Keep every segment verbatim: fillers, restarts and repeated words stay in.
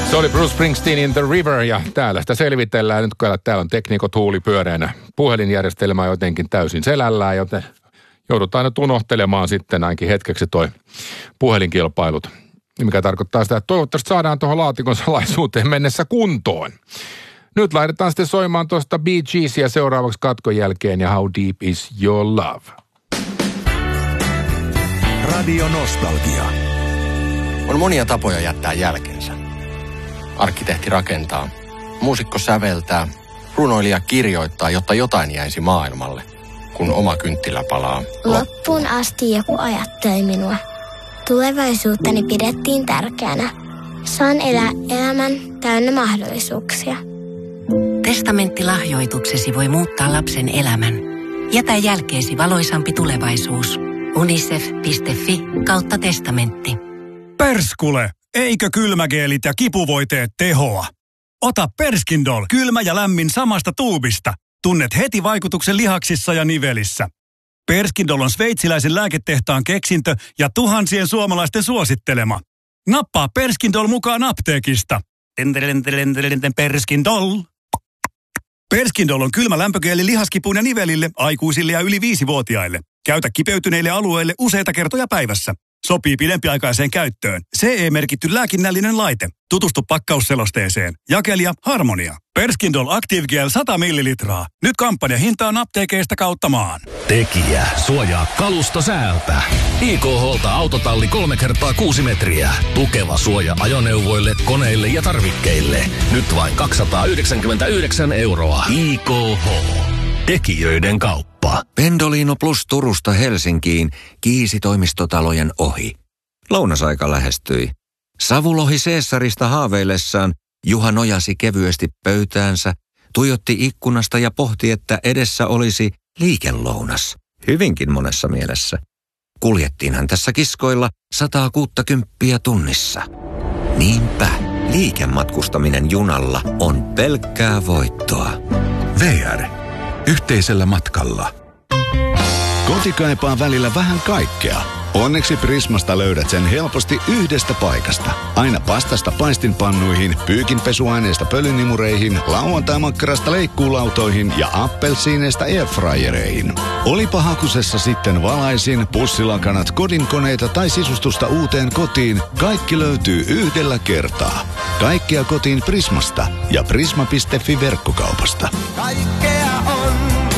Se oli Bruce Springsteenin The River ja täällä sitä selvitellään. Nyt kun täällä on teknikot huuli pyöreänä. Puhelinjärjestelmä on jotenkin täysin selällään, joten joudutaan nyt unohtelemaan sitten ainakin hetkeksi toi puhelinkilpailut. Mikä tarkoittaa sitä, että toivottavasti saadaan tuohon laatikon salaisuuteen mennessä kuntoon. Nyt laitetaan sitten soimaan tuosta Bee Geesia seuraavaksi katkon jälkeen ja How Deep Is Your Love. Radio Nostalgia. On monia tapoja jättää jälkensä. Arkkitehti rakentaa, muusikko säveltää, runoilija kirjoittaa, jotta jotain jäisi maailmalle, kun oma kynttilä palaa. Loppuun asti joku ajatteli minua. Tulevaisuuttani pidettiin tärkeänä. Saan elää elämän täynnä mahdollisuuksia. Testamenttilahjoituksesi voi muuttaa lapsen elämän. Jätä jälkeesi valoisampi tulevaisuus. unicef piste fi kautta testamentti. Perskule! Eikö kylmägeelit ja kipuvoiteet tehoa? Ota Perskindol kylmä ja lämmin samasta tuubista. Tunnet heti vaikutuksen lihaksissa ja nivelissä. Perskindol on sveitsiläisen lääketehtaan keksintö ja tuhansien suomalaisten suosittelema. Nappaa Perskindol mukaan apteekista. Perskindol. Perskindol on kylmä lämpögeeli lihaskipuun ja nivelille, aikuisille ja yli viisivuotiaille. Käytä kipeytyneille alueille useita kertoja päivässä. Sopii pidempiaikaiseen käyttöön. C E-merkitty lääkinnällinen laite. Tutustu pakkausselosteeseen. Jakelija Harmonia. Perskindol Active Gel sata millilitraa. Nyt kampanjahintaan apteekeista kautta maan. Tekijä suojaa kalusto säältä. I K H:lta autotalli kolme kertaa kuusi metriä. Tukeva suoja ajoneuvoille, koneille ja tarvikkeille. Nyt vain kaksisataayhdeksänkymmentäyhdeksän euroa. I K H. Tekijöiden kauppa. Pendolino Plus Turusta Helsinkiin Kiisi-toimistotalojen ohi. Lounasaika lähestyi. Savulohi Seessarista haaveillessaan Juha nojasi kevyesti pöytäänsä, tuijotti ikkunasta ja pohti, että edessä olisi liikelounas. Hyvinkin monessa mielessä. Kuljettiinhan tässä kiskoilla sataa kuuttakymppiä tunnissa. Niinpä, liikematkustaminen junalla on pelkkää voittoa. V R. Yhteisellä matkalla. Koti kaipaa välillä vähän kaikkea. Onneksi Prismasta löydät sen helposti yhdestä paikasta. Aina pastasta paistinpannuihin, pyykinpesuaineesta pölynimureihin, lauantaimakkarasta leikkuulautoihin ja appelsiineista airfryereihin. Olipa hakusessa sitten valaisin, pussilakanat, kodinkoneita tai sisustusta uuteen kotiin, kaikki löytyy yhdellä kertaa. Kaikkea kotiin Prismasta ja prisma piste fi verkkokaupasta. Kaikkea on.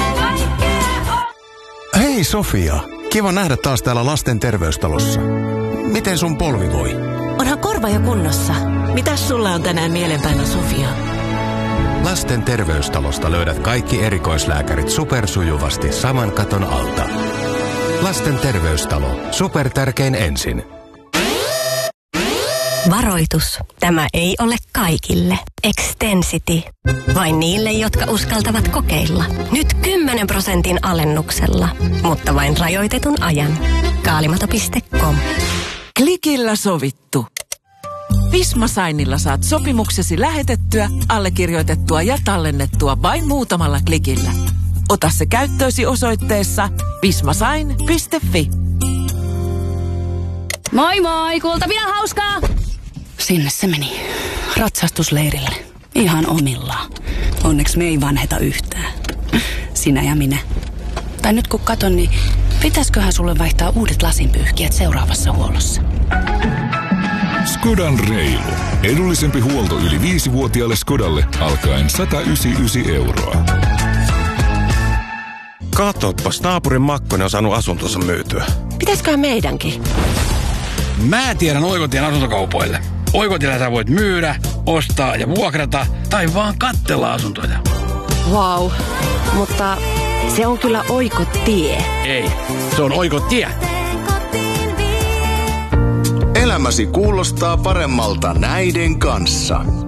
Hei Sofia, kiva nähdä taas täällä lasten terveystalossa. Miten sun polvi voi? Onhan korva jo kunnossa. Mitäs sulla on tänään mielenpäivä, Sofia? Lasten terveystalosta löydät kaikki erikoislääkärit supersujuvasti saman katon alta. Lasten terveystalo. Supertärkein ensin. Varoitus. Tämä ei ole kaikille. Extensity. Vain niille, jotka uskaltavat kokeilla. Nyt kymmenen prosentin alennuksella. Mutta vain rajoitetun ajan. Kaalimato piste com. Klikillä sovittu. Visma Signilla saat sopimuksesi lähetettyä, allekirjoitettua ja tallennettua vain muutamalla klikillä. Ota se käyttöösi osoitteessa vismasign piste fi. Moi moi, Kultavia hauskaa! Sinne se meni. Ratsastusleirille. Ihan omillaan. Onneksi me ei vanheta yhtään. Sinä ja minä. Tai nyt kun katon, niin pitäisköhän sulle vaihtaa uudet lasinpyyhkijät seuraavassa huollossa? Skodan reilu. Edullisempi huolto yli viisivuotiaalle Skodalle alkaen sata yhdeksänkymmentäyhdeksän euroa. Katoppas, naapurin Makkonen on saanut asuntonsa myytyä. Pitäisköhän meidänkin? Mä tiedän Oikotien asuntokaupoille. Oikotiellä sä voit myydä, ostaa ja vuokrata tai vaan katsella asuntoja. Vau, wow. Mutta se on kyllä Oikotie. Ei, se on Oikotie. Elämäsi kuulostaa paremmalta näiden kanssa.